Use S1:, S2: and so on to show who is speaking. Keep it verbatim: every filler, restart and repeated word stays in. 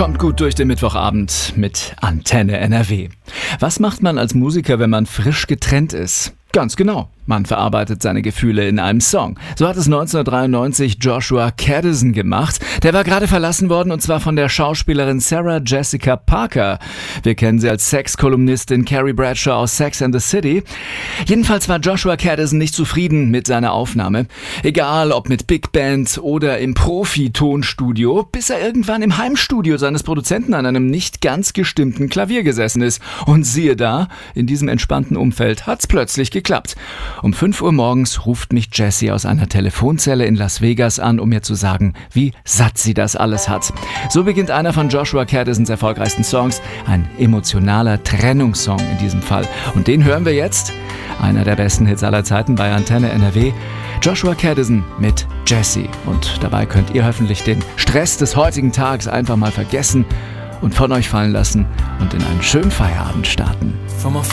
S1: Kommt gut durch den Mittwochabend mit Antenne N R W. Was macht man als Musiker, wenn man frisch getrennt ist? Ganz genau, man verarbeitet seine Gefühle in einem Song. So hat es neunzehnhundertdreiundneunzig Joshua Kadison gemacht. Der war gerade verlassen worden, und zwar von der Schauspielerin Sarah Jessica Parker. Wir kennen sie als Sex-Kolumnistin Carrie Bradshaw aus Sex and the City. Jedenfalls war Joshua Kadison nicht zufrieden mit seiner Aufnahme. Egal ob mit Big Band oder im Profi-Tonstudio, bis er irgendwann im Heimstudio seines Produzenten an einem nicht ganz gestimmten Klavier gesessen ist. Und siehe da, in diesem entspannten Umfeld hat's plötzlich geklappt. Geklappt. Um fünf Uhr morgens ruft mich Jessie aus einer Telefonzelle in Las Vegas an, um mir zu sagen, wie satt sie das alles hat. So beginnt einer von Joshua Kadisons erfolgreichsten Songs, ein emotionaler Trennungssong in diesem Fall. Und den hören wir jetzt. Einer der besten Hits aller Zeiten bei Antenne N R W. Joshua Kadison mit Jessie. Und dabei könnt ihr hoffentlich den Stress des heutigen Tages einfach mal vergessen und von euch fallen lassen und in einen schönen Feierabend starten.